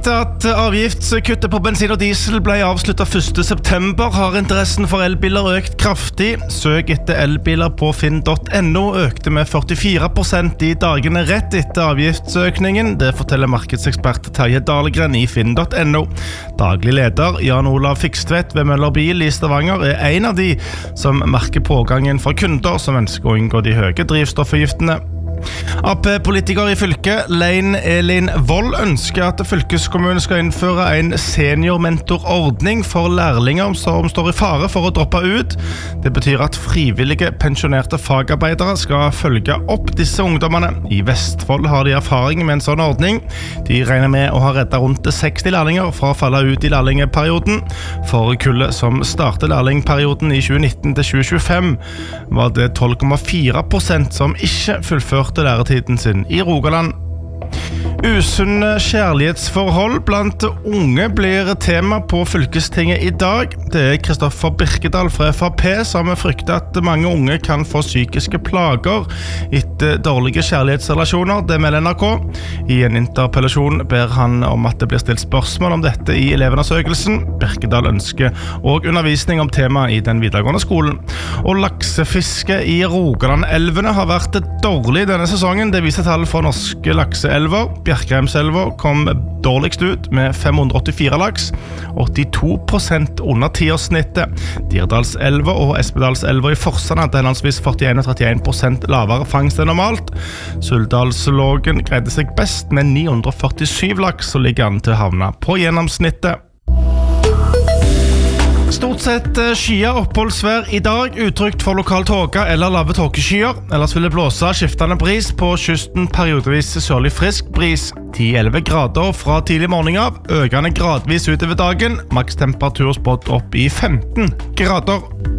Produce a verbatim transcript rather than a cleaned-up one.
Etter at avgiftskuttet på bensin og diesel ble avsluttet første september, har interessen for elbiler økt kraftig. Søk etter elbiler på finn punktum no økte med førtifire prosent i dagene rett etter avgiftsøkningen. Det forteller markedsekspert Terje Dahlgren i finn punktum no. Daglig leder Jan Olav Fikstvedt ved Møller Bil i Stavanger er en av de som merker pågangen fra kunder som ønsker å unngå de høye drivstoffavgiftene. A P-politiker i fylket, Lein Elin Vold, ønsker at fylkeskommunen skal innføre en seniormentorordning for lærlinger som står i fare for å droppe ut. Det betyr at frivillige pensjonerte fagarbeidere skal følge opp disse ungdommene. I Vestfold har de erfaring med en sånn ordning. De regner med å ha reddet rundt seksti lærlinger fra å falle ut i lærlingeperioden. For kullet som startet lærlingperioden i tjue nitten til tjue tjuefem var det tolv komma fire prosent som ikke fullførte læretiden sin i Rogaland. Usunne kjærlighetsforhold blant unge blir tema på fylkestinget i dag. Det er Kristoffer Birkedal fra F P som frykter at mange unge kan få psykiske plager etter dårlige kjærlighetsrelasjoner, det melder N R K. I en interpellasjon ber han om at det blir stilt spørsmål om dette i elevundersøkelsen. Birkedal ønsker og undervisning om temaet i den videregående skolen. Og laksefiske i Rogaland-elvene har vært dårlig denne sesongen. Det viser tall fra norske lakseelver. Bjerkreimselva kom dårligst ut med fem hundre og åttifire laks, åttito prosent under tiårssnittet. Dirdalselva og Espedalselva i Forsand hadde henholdsvis førtién og trettien prosent lavere fangst enn normalt. Suldalslågen greide seg best med ni hundre og førtisju laks og ligger an til å havne på gjennomsnittet. Stort sett skyer oppholdsvær i dag, utrygt for lokal tåke eller lave tåkeskyer. Ellers vil det blåse skiftende bris på kysten, periodevis sørlig frisk bris. ti til elleve grader fra tidlig morgen av, økende gradvis utover dagen. Makstemperatur spådd opp i femten grader.